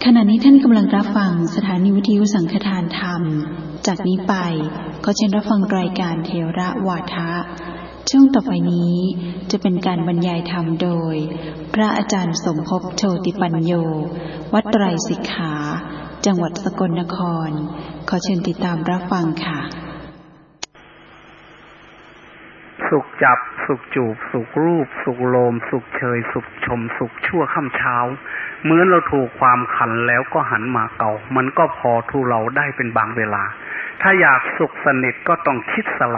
ขณะนี้ท่านกำลังรับฟังสถานีวิทยุสังฆทานธรรมจากนี้ไปขอเชิญรับฟังรายการเถระวาทะช่วงต่อไปนี้จะเป็นการบรรยายธรรมโดยพระอาจารย์สมภพโชติปัญโยวัดไตรสิกขาจังหวัดสกลนครขอเชิญติดตามรับฟังค่ะสุขจับสุขจูบสุขรูปสุขโลมสุขเชยสุขชมสุขชั่วค่ำเช้าเหมือนเราถูกความขันแล้วก็หันมาเกามันก็พอทุเราได้เป็นบางเวลาถ้าอยากสุขสนิทก็ต้องคิดสละ